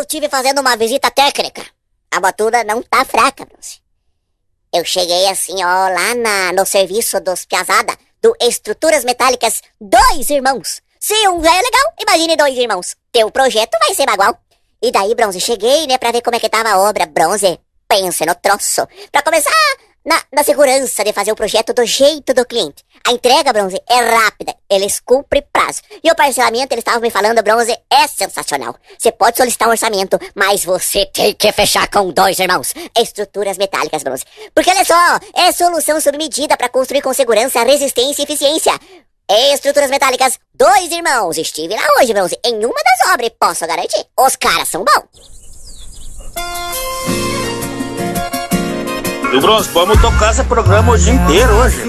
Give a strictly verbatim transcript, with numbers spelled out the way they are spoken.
tive fazendo uma visita técnica. A batuda não tá fraca, Bronze. Eu cheguei assim, ó, lá na, no serviço dos piazada, do Estruturas Metálicas Dois Irmãos. Se um já é legal, imagine dois irmãos. Teu projeto vai ser bagual. E daí, Bronze, cheguei, né, pra ver como é que tava a obra. Bronze, pense no troço. Pra começar, na, na segurança de fazer o projeto do jeito do cliente. A entrega, Bronze, é rápida. Eles cumprem prazo. E o parcelamento, eles estavam me falando, Bronze, é sensacional. Você pode solicitar um orçamento, mas você tem que fechar com dois irmãos. Estruturas Metálicas, Bronze. Porque olha só, é solução sob medida pra construir com segurança, resistência e eficiência. Estruturas Metálicas Dois Irmãos. Estive lá hoje, Bronze, em uma das obras, e posso garantir, os caras são bons. E Bronze, vamos tocar esse programa o dia inteiro hoje.